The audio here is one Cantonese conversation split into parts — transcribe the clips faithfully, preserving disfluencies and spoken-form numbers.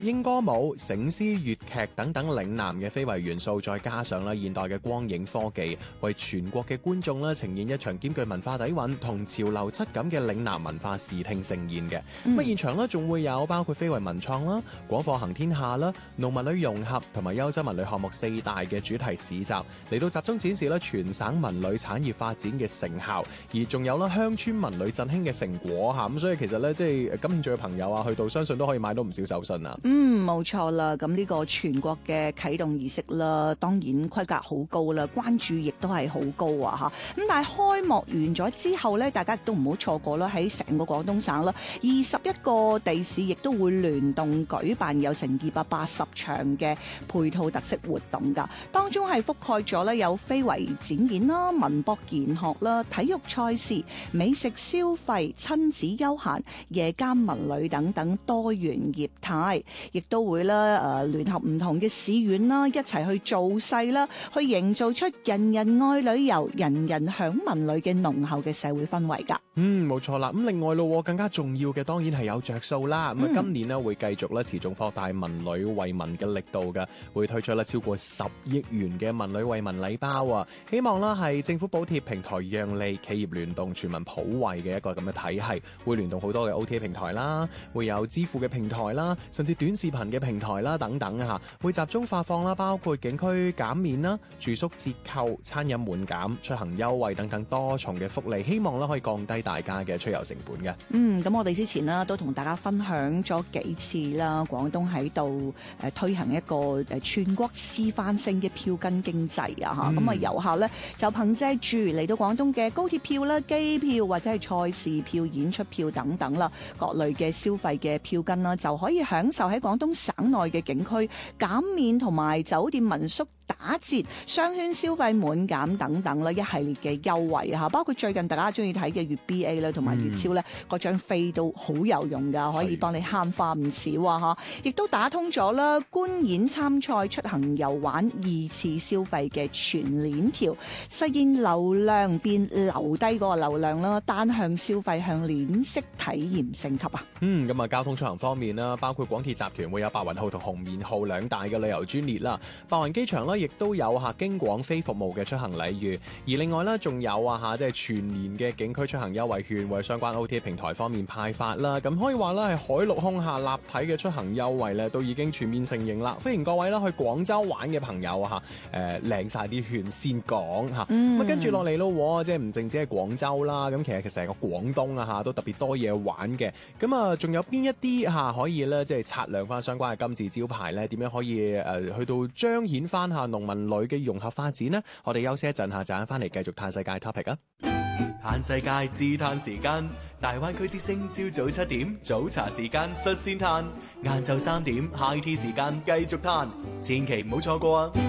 英歌舞、醒獅、粵劇等等嶺南嘅非遺元素，再加上咧現代嘅光影科技，為全國嘅觀眾咧呈現一場兼具文化底蘊同潮流質感嘅嶺南文化視聽盛宴嘅。咁、嗯、啊，現場咧仲會有包括非遺文創啦、廣貨行天下啦、農文旅融合同埋優質文旅項目四大嘅主題市集，嚟到集中展示咧全省文旅產業發展嘅成效，而仲有啦鄉村文旅振興嘅成果嚇。咁所以其實咧，即係感興趣嘅朋友啊，去到相信都可以買到唔少手信啊。 嗯，冇錯啦。咁呢個全國嘅啟動儀式啦，當然規格好高啦，關注亦都係好高啊嚇。咁但係開幕完咗之後呢，大家亦都唔好錯過啦。喺成個廣東省啦，二十一個地市亦都會聯動舉辦有成二百八十場嘅配套特色活動㗎。當中係覆蓋咗呢有非遺展演啦、文博研學啦、體育賽事、美食消費、親子休閒、夜間文旅等等多元業態。亦都會啦，誒聯合唔同嘅市縣啦，一齊去造勢啦，去營造出人人愛旅遊、人人享文旅嘅濃厚嘅社會氛圍㗎。 嗯，冇錯啦。咁另外咯，更加重要嘅當然係有着數啦。咁啊、嗯，今年呢會繼續咧持續擴大文旅惠民嘅力度㗎，會推出咧超過十億元嘅文旅惠民禮包啊！希望啦係政府補貼、平台讓利、企業聯動、全民普惠嘅一個咁嘅體系，會聯動好多嘅 O T A 平台啦，會有支付嘅平台啦，甚至短視頻嘅平台啦等等嚇，會集中發放啦，包括景區減免啦、住宿折扣、餐飲滿減、出行優惠等等多重嘅福利，希望咧可以降低大家嘅出遊成本嘅。 嗯，咁我哋之前呢都同大家分享咗幾次啦，廣東喺度誒推行一個誒全國示範性嘅票根經濟啊嚇，咁啊遊客咧就憑藉住嚟到廣東嘅高鐵票啦、機票或者係賽事票、演出票等等啦，各類嘅消費嘅票根啦，就可以享受喺廣東省內嘅景區減免同埋酒店民宿打折、商圈消費滿減等等啦，一系列嘅優惠嚇，包括最近大家中意睇嘅粵 B A 啦，同埋粵超咧，嗰張飛都好有用㗎，可以幫你慳花唔少啊嚇！亦都打通咗啦，觀演參賽、出行遊玩二次消費嘅全鏈條，實現流量變留低嗰個流量啦，單向消費向鏈式體驗升級啊！ 嗯，咁啊，交通出行方面啦，包括廣鐵集團會有白雲號同紅棉號兩大嘅旅遊專列啦，白雲機場咧亦都有嚇經廣飛服務嘅出行禮遇，而另外咧仲有啊嚇即係全年嘅景區出行優惠券，為相關 O T A 平台方面派發啦。咁可以話咧係海陸空下立體嘅出行優惠咧，都已經全面成型啦。歡迎各位啦去廣州玩嘅朋友嚇，誒領晒啲券先講嚇。咁啊跟住落嚟咯，即係唔淨止係廣州啦，咁其實其實成個廣東啊嚇都特別多嘢玩嘅。咁啊仲有邊一啲嚇可以咧即係擦亮翻相關嘅金字招牌咧？點樣可以誒、呃、去到彰顯翻下農民旅嘅融合發展呢？我哋休息一陣下，陣間翻嚟繼續嘆世界 topic 啊！ 嘆世界自嘆時間，大灣區之聲朝早七點早茶時間率先嘆，晏晝三點 high tea 時間繼續嘆，千祈唔好錯過啊！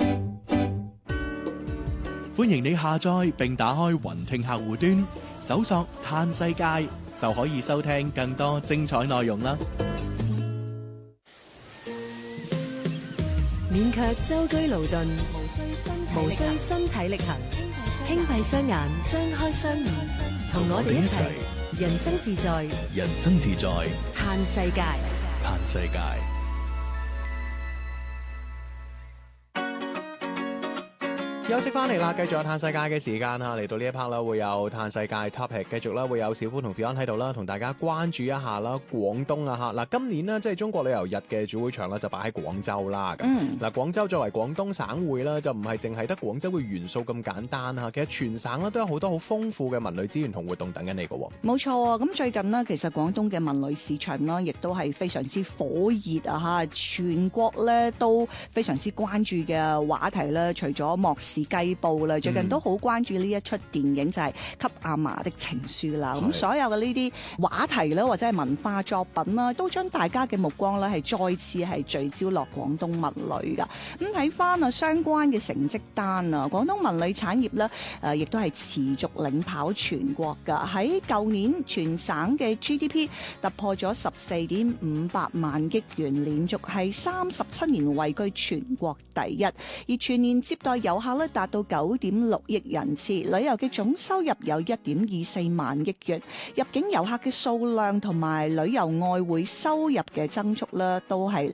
歡迎你下載並打開雲聽客戶端，搜索嘆世界就可以收聽更多精彩內容啦！ 勉強舟車勞頓，無需身體力行，輕閉雙眼，張開雙耳，同我哋一齊人生自在， 人生自在， 嘆世界， 嘆世界。 休息翻嚟啦，繼續有嘆世界嘅時間啦，嚟到呢一 part 啦，會有嘆世界 topic， 繼續啦，會有小夫同 Fion 喺度啦，同大家關注一下啦，廣東啊嚇嗱，今年呢，即係中國旅遊日嘅主會場啦，就擺喺廣州啦。咁嗱、嗯，廣州作為廣東省會啦，就唔係淨係得廣州嘅元素咁簡單嚇，其實全省咧都有好多好豐富嘅文旅資源同活動等緊你嘅。 冇錯啊！咁最近呢，其實廣東嘅文旅市場啦，亦都係非常之火熱啊嚇，全國咧都非常之關注嘅話題啦，除咗莫氏雞報啦，最近都好關注呢一出電影就係、是《給阿嫲的情書》啦。咁所有嘅呢啲話題咧，或者係文化作品啦，都將大家嘅目光咧係再次係聚焦落廣東文旅噶。咁睇翻啊相關嘅成績單啊，廣東文旅產業咧誒，亦都係持續領跑全國噶。喺舊年全省嘅 G D P 突破咗十四點五百萬億元，連續係三十七年位居全國第一。而全年接待遊客咧咧達到九點六億人次，旅遊嘅總收入有一點二四萬億元，入境遊客嘅數量同埋旅遊外匯收入嘅增速咧都係